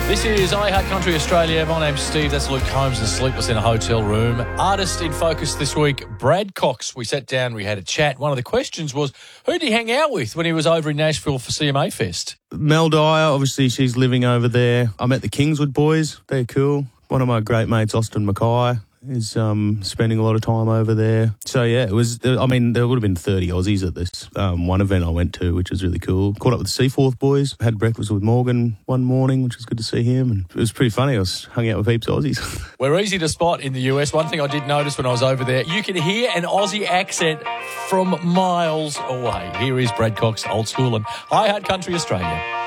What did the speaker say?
This is I Heart Country Australia. My name's Steve. That's Luke Combs and Sleepless in a Hotel Room. Artist in focus this week, Brad Cox. We sat down, we had a chat. One of the questions was, who did he hang out with when he was over in Nashville for CMA Fest? Mel Dyer, obviously she's living over there. I met the Kingswood boys. They're cool. One of my great mates, Austin Mackay, is spending a lot of time over there. So, yeah, there would have been 30 Aussies at this one event I went to, which was really cool. Caught up with the Seaforth boys, had breakfast with Morgan one morning, which was good to see him. And it was pretty funny. I was hung out with heaps of Aussies. We're easy to spot in the US. One thing I did notice when I was over there, you can hear an Aussie accent from miles away. Here is Brad Cox, Old School, and I Heart Country Australia.